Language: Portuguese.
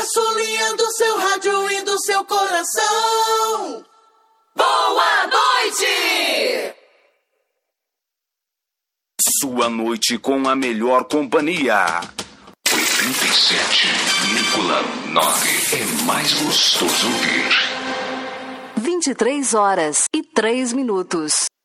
nosso linha do seu rádio e do seu coração. Boa noite! Sua noite com a melhor companhia. 87,9 é mais gostoso ouvir. 23 horas e 3 minutos.